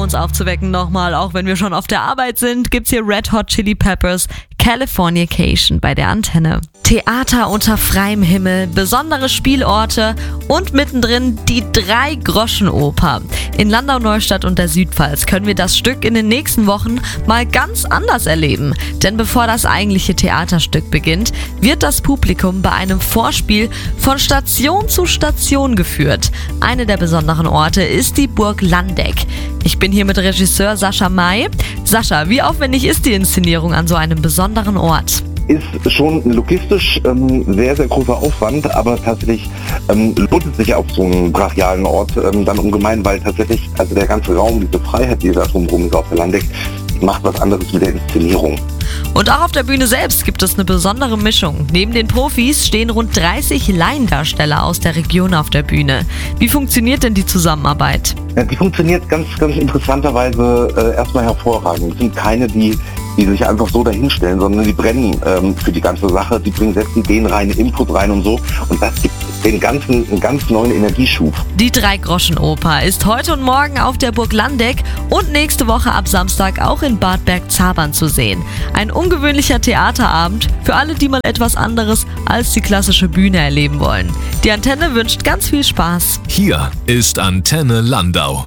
uns aufzuwecken nochmal, auch wenn wir schon auf der Arbeit sind, gibt's hier Red Hot Chili Peppers Californication bei der Antenne. Theater unter freiem Himmel, besondere Spielorte und mittendrin die Drei-Groschen-Oper. In Landau-Neustadt und der Südpfalz können wir das Stück in den nächsten Wochen mal ganz anders erleben. Denn bevor das eigentliche Theaterstück beginnt, wird das Publikum bei einem Vorspiel von Station zu Station geführt. Eine der besonderen Orte ist die Burg Landeck. Ich bin hier mit Regisseur Sascha May. Sascha, wie aufwendig ist die Inszenierung an so einem besonderen Ort? Ist schon logistisch sehr, sehr großer Aufwand, aber tatsächlich lohnt es sich auf so einen brachialen Ort dann ungemein, weil tatsächlich also der ganze Raum, diese Freiheit, die da drumherum ist auf der Landeck, macht was anderes mit der Inszenierung. Und auch auf der Bühne selbst gibt es eine besondere Mischung. Neben den Profis stehen rund 30 Laiendarsteller aus der Region auf der Bühne. Wie funktioniert denn die Zusammenarbeit? Ja, die funktioniert ganz, ganz interessanterweise erstmal hervorragend. Es sind keine, die sich einfach so dahinstellen, sondern die brennen für die ganze Sache, die bringen selbst Ideen rein, Input rein und so. Und das gibt den ganzen einen ganz neuen Energieschub. Die Drei-Groschen-Oper ist heute und morgen auf der Burg Landeck und nächste Woche ab Samstag auch in Bad Bergzabern zu sehen. Ein ungewöhnlicher Theaterabend für alle, die mal etwas anderes als die klassische Bühne erleben wollen. Die Antenne wünscht ganz viel Spaß. Hier ist Antenne Landau.